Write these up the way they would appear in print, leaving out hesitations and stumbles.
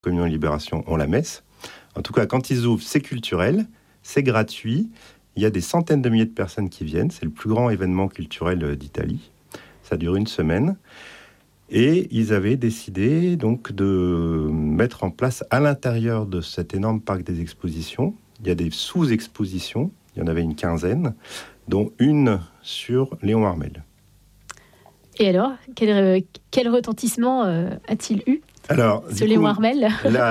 Communion et Libération ont la messe. En tout cas, quand ils ouvrent, c'est culturel, c'est gratuit. Il y a des centaines de milliers de personnes qui viennent. C'est le plus grand événement culturel d'Italie. Ça dure une semaine. Et ils avaient décidé donc de mettre en place à l'intérieur de cet énorme parc des expositions, il y a des sous-expositions, il y en avait une quinzaine, dont une sur Léon Harmel. Et alors, quel retentissement a-t-il eu, ce Léon Harmel?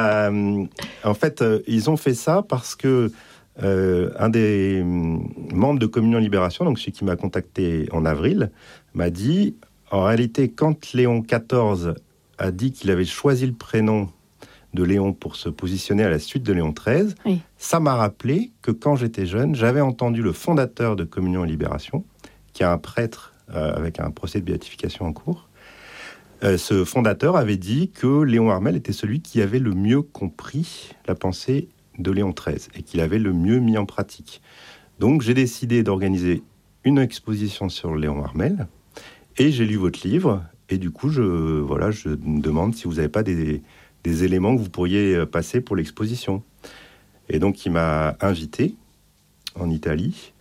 En fait, ils ont fait ça parce que un des membres de Communion Libération, donc celui qui m'a contacté en avril, m'a dit... En réalité, quand Léon XIV a dit qu'il avait choisi le prénom de Léon pour se positionner à la suite de Léon XIII, oui. Ça m'a rappelé que quand j'étais jeune, j'avais entendu le fondateur de Communion et Libération, qui est un prêtre avec un procès de béatification en cours. Ce fondateur avait dit que Léon Harmel était celui qui avait le mieux compris la pensée de Léon XIII et qu'il avait le mieux mis en pratique. Donc j'ai décidé d'organiser une exposition sur Léon Harmel. Et j'ai lu votre livre, et du coup, je me demande si vous n'avez pas des éléments que vous pourriez passer pour l'exposition. Et donc, il m'a invité en Italie.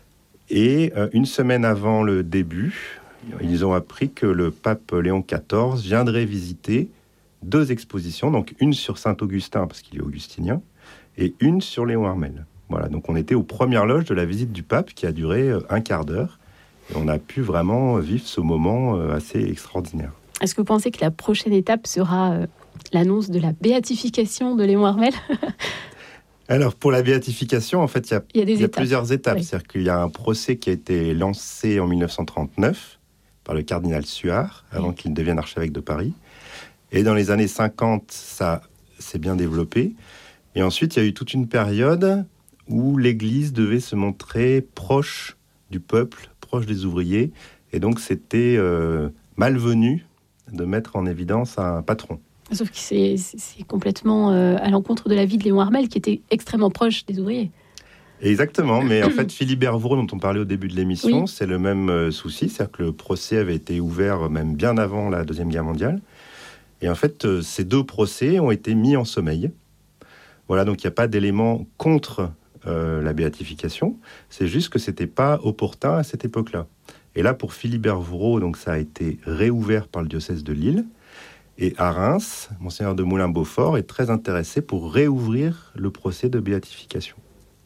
Et une semaine avant le début, ils ont appris que le pape Léon XIV viendrait visiter 2 expositions, donc une sur Saint-Augustin, parce qu'il est augustinien, et une sur Léon Harmel. Voilà, donc on était aux premières loges de la visite du pape, qui a duré un quart d'heure. Et on a pu vraiment vivre ce moment assez extraordinaire. Est-ce que vous pensez que la prochaine étape sera l'annonce de la béatification de Léon Harmel? Alors, pour la béatification, en fait, il y a plusieurs étapes. Oui. C'est-à-dire qu'il y a un procès qui a été lancé en 1939 par le cardinal Suard, avant qu'il devienne archevêque de Paris. Et dans les années 50, ça s'est bien développé. Et ensuite, il y a eu toute une période où l'Église devait se montrer proche du peuple, proche des ouvriers, et donc c'était malvenu de mettre en évidence un patron. Sauf que c'est complètement à l'encontre de la vie de Léon Harmel, qui était extrêmement proche des ouvriers. Exactement, mais en fait, Philibert Vraud, dont on parlait au début de l'émission, c'est le même souci, c'est-à-dire que le procès avait été ouvert même bien avant la Deuxième Guerre mondiale, et en fait, ces 2 procès ont été mis en sommeil. Voilà, donc il n'y a pas d'éléments contre la béatification, c'est juste que c'était pas opportun à cette époque-là. Et là, pour Philibert Vraud, donc ça a été réouvert par le diocèse de Lille, et à Reims, Monseigneur de Moulin-Beaufort est très intéressé pour réouvrir le procès de béatification.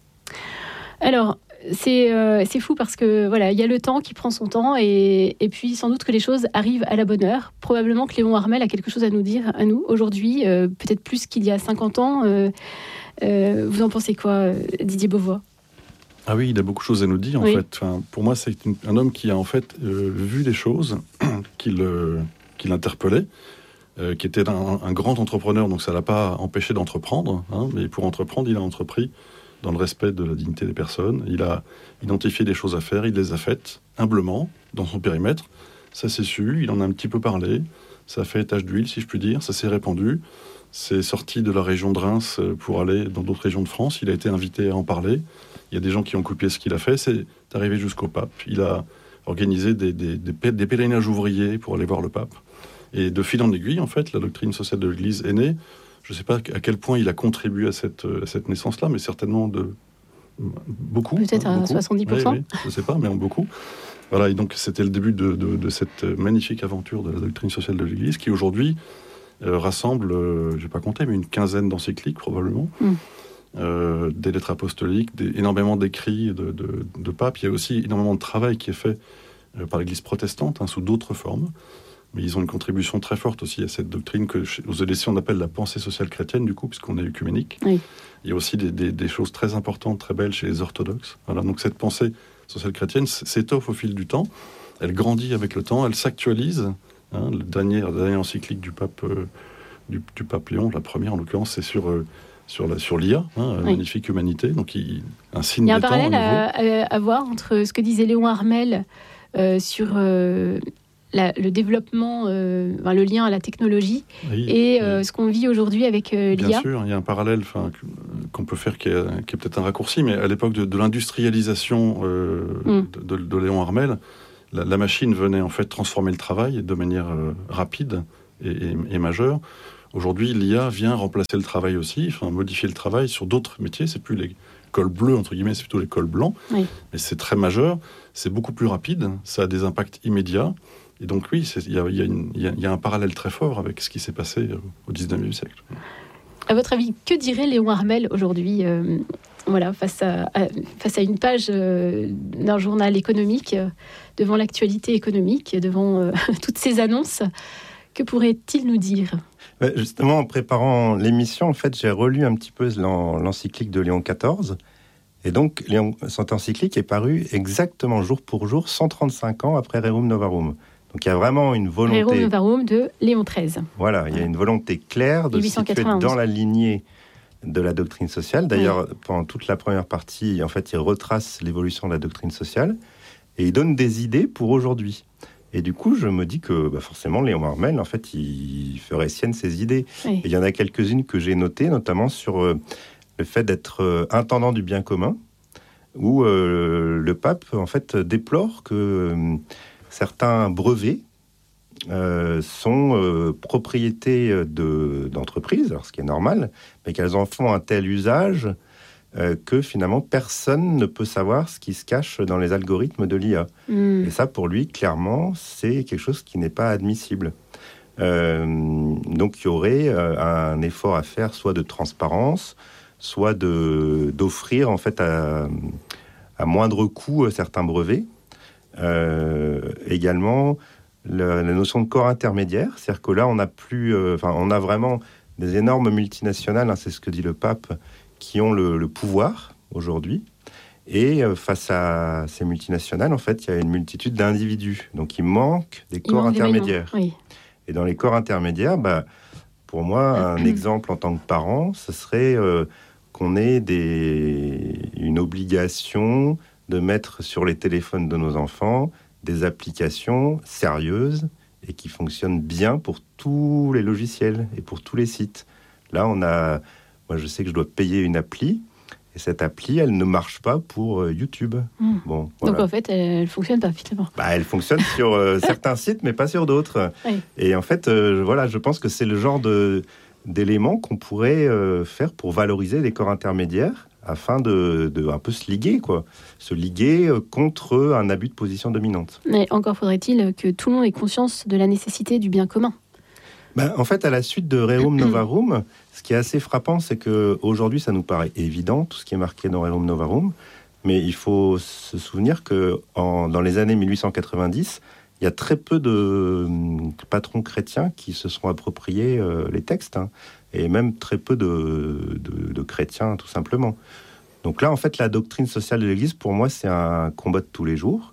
Alors, c'est fou parce que voilà, il y a le temps qui prend son temps et puis sans doute que les choses arrivent à la bonne heure. Probablement que Léon Harmel a quelque chose à nous dire, à nous, aujourd'hui, peut-être plus qu'il y a 50 ans. Vous en pensez quoi, Didier Beauvois? Ah oui, il a beaucoup de choses à nous dire, en fait. Enfin, pour moi, c'est un homme qui a en fait vu des choses qui l'interpellaient, qui était un grand entrepreneur, donc ça ne l'a pas empêché d'entreprendre, mais pour entreprendre, il a entrepris dans le respect de la dignité des personnes. Il a identifié des choses à faire, il les a faites humblement, dans son périmètre. Ça s'est su, il en a un petit peu parlé, ça a fait tache d'huile, si je puis dire, ça s'est répandu. C'est sorti de la région de Reims pour aller dans d'autres régions de France. Il a été invité à en parler. Il y a des gens qui ont copié ce qu'il a fait. C'est arrivé jusqu'au pape. Il a organisé des pèlerinages ouvriers pour aller voir le pape. Et de fil en aiguille, en fait, la doctrine sociale de l'Église est née. Je ne sais pas à quel point il a contribué à cette naissance-là, mais certainement de beaucoup. Peut-être à 70%. Oui, je ne sais pas, mais en beaucoup. Voilà, et donc c'était le début de cette magnifique aventure de la doctrine sociale de l'Église qui aujourd'hui rassemble, je n'ai pas compté, mais une quinzaine d'encycliques probablement, des lettres apostoliques, énormément d'écrits de papes. Il y a aussi énormément de travail qui est fait par l'Église protestante, sous d'autres formes. Mais ils ont une contribution très forte aussi à cette doctrine que aux EDC on appelle la pensée sociale chrétienne, du coup, puisqu'on est œcuménique. Oui. Il y a aussi des choses très importantes, très belles chez les orthodoxes. Voilà, donc cette pensée sociale chrétienne s'étoffe au fil du temps, elle grandit avec le temps, elle s'actualise. La dernière encyclique du pape Léon, la première en l'occurrence, c'est sur l'IA, magnifique humanité, donc un signe des temps. Il y a un parallèle à voir entre ce que disait Léon Harmel sur le développement, le lien à la technologie, et ce qu'on vit aujourd'hui avec l'IA. Bien sûr, il y a un parallèle qu'on peut faire qui est peut-être un raccourci, mais à l'époque de l'industrialisation de Léon Harmel, la machine venait en fait transformer le travail de manière rapide et majeure. Aujourd'hui, l'IA vient remplacer le travail aussi, modifier le travail sur d'autres métiers. C'est plus les cols bleus, entre guillemets, c'est plutôt les cols blancs. Oui. Mais c'est très majeur, c'est beaucoup plus rapide, ça a des impacts immédiats. Et donc oui, il y a un parallèle très fort avec ce qui s'est passé au 19e siècle. À votre avis, que dirait Léon Harmel aujourd'hui face à une page d'un journal économique, devant l'actualité économique, devant toutes ces annonces? Que pourrait-il nous dire? Justement, en préparant l'émission, en fait, j'ai relu un petit peu l'encyclique de Léon XIV. Et donc, cette encyclique est parue exactement jour pour jour, 135 ans après Rerum Novarum. Donc, il y a vraiment une volonté... Rerum Novarum de Léon XIII. Voilà, il y a une volonté claire de se situer dans la lignée de la doctrine sociale. D'ailleurs, pendant toute la première partie, en fait, il retrace l'évolution de la doctrine sociale et il donne des idées pour aujourd'hui. Et du coup, je me dis que forcément, Léon Harmel, en fait, il ferait sienne ses idées. Oui. Et il y en a quelques-unes que j'ai notées, notamment sur le fait d'être intendant du bien commun, où le pape, en fait, déplore que certains brevets sont propriétés d'entreprises, alors ce qui est normal, mais qu'elles en font un tel usage que finalement personne ne peut savoir ce qui se cache dans les algorithmes de l'IA. Et ça, pour lui, clairement, c'est quelque chose qui n'est pas admissible. Donc il y aurait un effort à faire, soit de transparence, soit d'offrir en fait à moindre coût certains brevets. Également, la notion de corps intermédiaire, c'est-à-dire que là, on a vraiment des énormes multinationales, c'est ce que dit le pape, qui ont le pouvoir aujourd'hui. Et face à ces multinationales, en fait, il y a une multitude d'individus. Donc, il manque des corps intermédiaires. Oui. Et dans les corps intermédiaires, pour moi, un exemple en tant que parent, ce serait qu'on ait une obligation de mettre sur les téléphones de nos enfants des applications sérieuses et qui fonctionnent bien pour tous les logiciels et pour tous les sites. Là, moi, je sais que je dois payer une appli, et cette appli, elle ne marche pas pour YouTube. Bon, voilà. Donc, en fait, elle ne fonctionne pas, finalement. Elle fonctionne sur certains sites, mais pas sur d'autres. Oui. Et en fait, je pense que c'est le genre d'éléments qu'on pourrait faire pour valoriser les corps intermédiaires, afin de un peu se liguer, se liguer contre un abus de position dominante. Mais encore faudrait-il que tout le monde ait conscience de la nécessité du bien commun. En fait, à la suite de Rerum Novarum, ce qui est assez frappant, c'est qu'aujourd'hui, ça nous paraît évident, tout ce qui est marqué dans Rerum Novarum, mais il faut se souvenir que dans les années 1890, il y a très peu de patrons chrétiens qui se sont appropriés les textes, et même très peu de chrétiens, tout simplement. Donc là, en fait, la doctrine sociale de l'Église, pour moi, c'est un combat de tous les jours.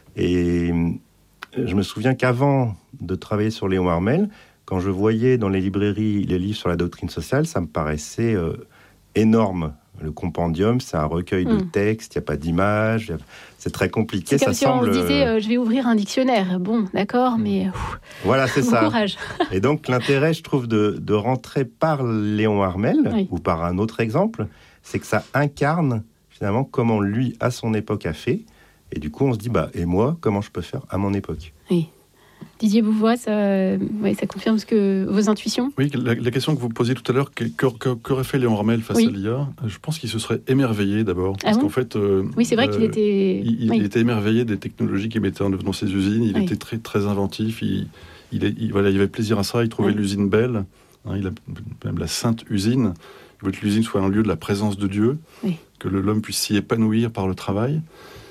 Et je me souviens qu'avant de travailler sur Léon Harmel, quand je voyais dans les librairies les livres sur la doctrine sociale, ça me paraissait énorme. Le compendium, c'est un recueil de textes, il n'y a pas d'image, c'est très compliqué. C'est comme si on disait, je vais ouvrir un dictionnaire. Bon, d'accord, mais voilà, c'est ça. Courage. Et donc, l'intérêt, je trouve, de rentrer par Léon Harmel, ou par un autre exemple, c'est que ça incarne, finalement, comment lui, à son époque, a fait. Et du coup, on se dit, et moi, comment je peux faire à mon époque ? Oui. Didier Bouvois, ça confirme vos intuitions ? Oui, la question que vous posiez tout à l'heure, qu'aurait fait Léon Harmel face à l'IA ? Je pense qu'il se serait émerveillé d'abord. Parce qu'en fait, oui, c'est vrai qu'il était... Il était émerveillé des technologies qu'il mettait dans ses usines. Il était très, très inventif. Il avait plaisir à ça. Il trouvait l'usine belle. Il a même la sainte usine. Il voulait que l'usine soit un lieu de la présence de Dieu, que l'homme puisse s'y épanouir par le travail.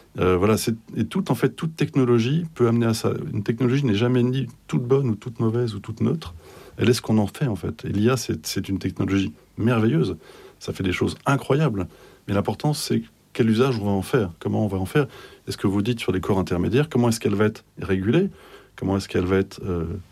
Et toute technologie peut amener à ça. Une technologie n'est jamais ni toute bonne ou toute mauvaise ou toute neutre. Elle est ce qu'on en fait, en fait. Et l'IA, c'est une technologie merveilleuse. Ça fait des choses incroyables. Mais l'important, c'est quel usage on va en faire. Comment on va en faire. Est-ce que vous dites sur les corps intermédiaires, comment est-ce qu'elle va être régulée ? Comment est-ce qu'elle va être brevetée ?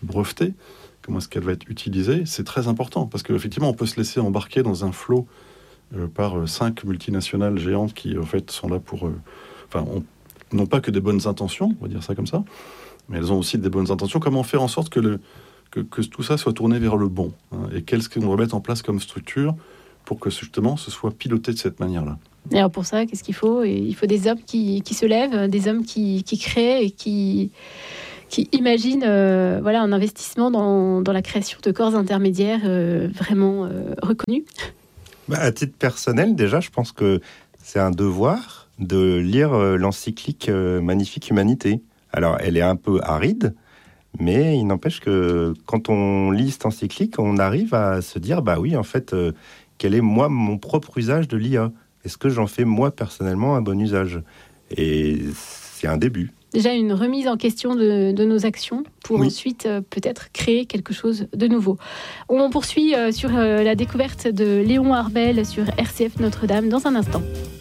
Comment est-ce qu'elle va être utilisée ? C'est très important. Parce qu'effectivement, on peut se laisser embarquer dans un flot par 5 multinationales géantes qui, en fait, sont là pour... n'ont pas que des bonnes intentions, on va dire ça comme ça, mais elles ont aussi des bonnes intentions. Comment faire en sorte que tout ça soit tourné vers le bon, et qu'est-ce qu'on doit mettre en place comme structure pour que justement ce soit piloté de cette manière-là. Et alors pour ça, qu'est-ce qu'il faut ? Il faut des hommes qui se lèvent, des hommes qui créent et qui qui imagine un investissement dans la création de corps intermédiaires vraiment reconnus. À titre personnel, déjà, je pense que c'est un devoir de lire l'encyclique Magnifique Humanité. Alors, elle est un peu aride, mais il n'empêche que quand on lit cette encyclique, on arrive à se dire, en fait, quel est moi mon propre usage de l'IA ? Est-ce que j'en fais moi personnellement un bon usage ? Et c'est un début. Déjà une remise en question de nos actions pour ensuite peut-être créer quelque chose de nouveau. On poursuit sur la découverte de Léon Harbel sur RCF Notre-Dame dans un instant.